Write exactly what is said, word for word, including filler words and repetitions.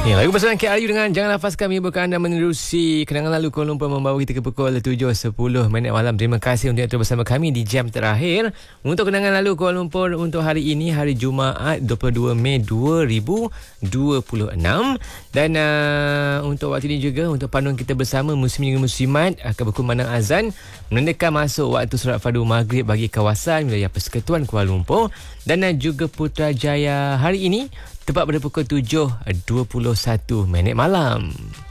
Ya, lagu bersama K R U dengan Jangan Lepaskan menyebabkan anda menerusi kenangan lalu Kuala Lumpur membawa kita ke pukul tujuh sepuluh minit malam. Terima kasih untuk yang terus bersama kami di jam terakhir untuk kenangan lalu Kuala Lumpur untuk hari ini, hari Jumaat dua puluh dua Mei dua ribu dua puluh enam. Dan uh, untuk waktu ini juga untuk panduan kita bersama muslim dan muslimat akan berkumandang azan menandakan masuk waktu solat fardu maghrib bagi kawasan wilayah Persekutuan Kuala Lumpur. Dan uh, juga Putrajaya hari ini tepat pada pukul tujuh dua puluh satu minit malam.